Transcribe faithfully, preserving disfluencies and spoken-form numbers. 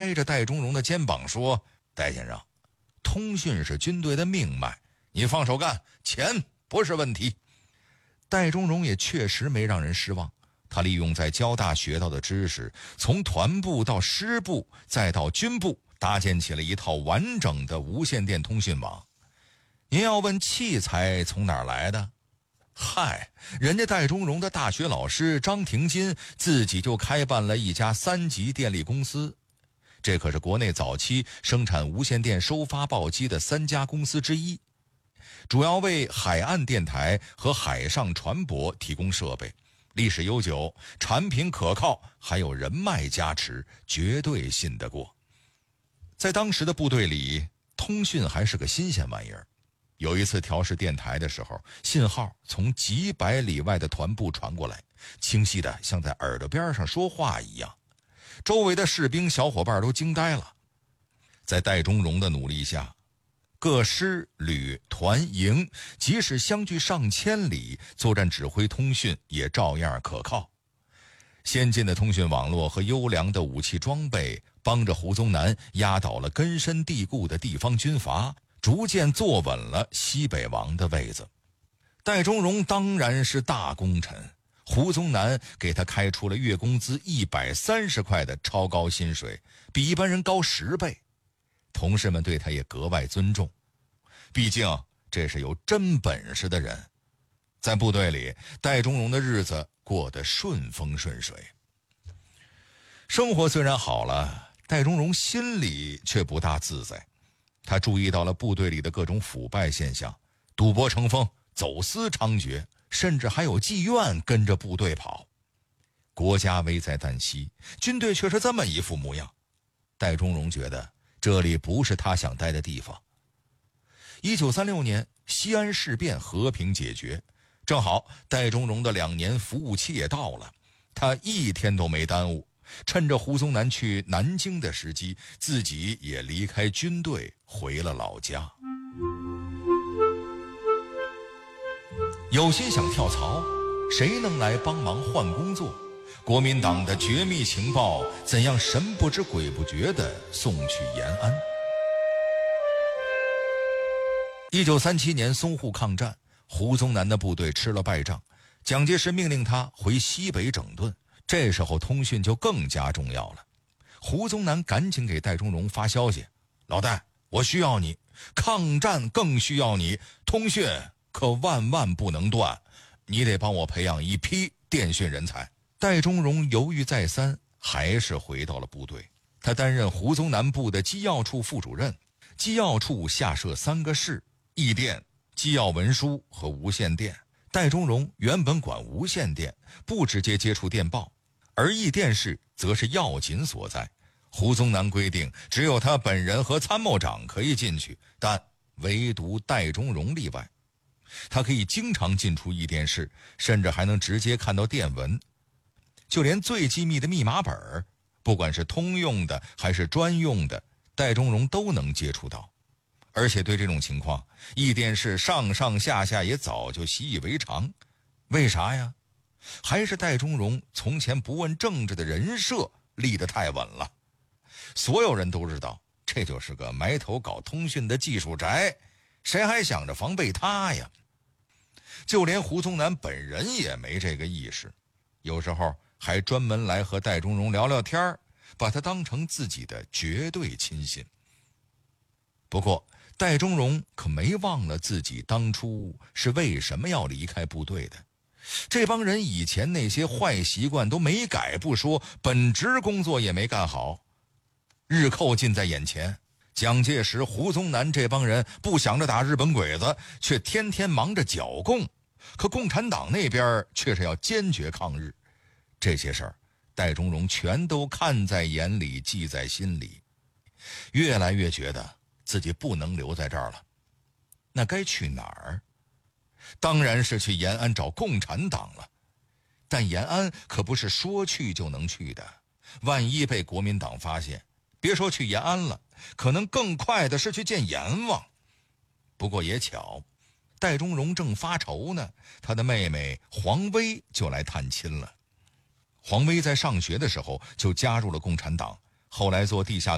拍着戴中荣的肩膀说：戴先生，通讯是军队的命脉，你放手干，钱不是问题。戴中荣也确实没让人失望，他利用在交大学到的知识，从团部到师部再到军部，搭建起了一套完整的无线电通讯网。您要问器材从哪儿来的？嗨，人家戴中荣的大学老师张廷金自己就开办了一家三级电力公司，这可是国内早期生产无线电收发报机的三家公司之一，主要为海岸电台和海上船舶提供设备，历史悠久，产品可靠，还有人脉加持，绝对信得过。在当时的部队里，通讯还是个新鲜玩意儿。有一次调试电台的时候，信号从几百里外的团部传过来，清晰的像在耳朵边上说话一样，周围的士兵小伙伴都惊呆了。在戴中荣的努力下，各师、旅、团、营，即使相距上千里，作战指挥通讯也照样可靠。先进的通讯网络和优良的武器装备，帮着胡宗南压倒了根深蒂固的地方军阀，逐渐坐稳了西北王的位子。戴中荣当然是大功臣，胡宗南给他开出了月工资一百三十块的超高薪水，比一般人高十倍。同事们对他也格外尊重，毕竟这是有真本事的人。在部队里，戴中荣的日子过得顺风顺水。生活虽然好了，戴中荣心里却不大自在。他注意到了部队里的各种腐败现象，赌博成风，走私猖獗，甚至还有妓院跟着部队跑。国家危在旦夕，军队却是这么一副模样。戴中荣觉得这里不是他想待的地方。一九三六年，西安事变和平解决，正好戴中荣的两年服务期也到了，他一天都没耽误，趁着胡宗南去南京的时机，自己也离开军队回了老家。有心想跳槽，谁能来帮忙换工作？国民党的绝密情报怎样神不知鬼不觉地送去延安？一九三七年淞沪抗战，胡宗南的部队吃了败仗，蒋介石命令他回西北整顿。这时候通讯就更加重要了，胡宗南赶紧给戴中荣发消息：老戴，我需要你，抗战更需要你，通讯可万万不能断，你得帮我培养一批电讯人才。戴中荣犹豫再三，还是回到了部队。他担任胡宗南部的机要处副主任，机要处下设三个室：驿电、机要文书和无线电。戴中荣原本管无线电，不直接接触电报，而驿电室则是要紧所在。胡宗南规定，只有他本人和参谋长可以进去，但唯独戴中荣例外。他可以经常进出驿电室，甚至还能直接看到电文。就连最机密的密码本，不管是通用的还是专用的，戴中荣都能接触到。而且对这种情况，驿电室上上下下也早就习以为常。为啥呀？还是戴中荣从前不问政治的人设立得太稳了。所有人都知道，这就是个埋头搞通讯的技术宅，谁还想着防备他呀？就连胡宗南本人也没这个意识，有时候还专门来和戴中荣聊聊天，把他当成自己的绝对亲信。不过戴中荣可没忘了自己当初是为什么要离开部队的。这帮人以前那些坏习惯都没改不说，本职工作也没干好。日寇近在眼前，蒋介石、胡宗南这帮人不想着打日本鬼子，却天天忙着剿共，可共产党那边却是要坚决抗日。这些事儿戴中荣全都看在眼里，记在心里，越来越觉得自己不能留在这儿了。那该去哪儿？当然是去延安找共产党了。但延安可不是说去就能去的，万一被国民党发现，别说去延安了，可能更快的是去见阎王。不过也巧，戴中荣正发愁呢，他的妹妹黄薇就来探亲了。黄薇在上学的时候就加入了共产党，后来做地下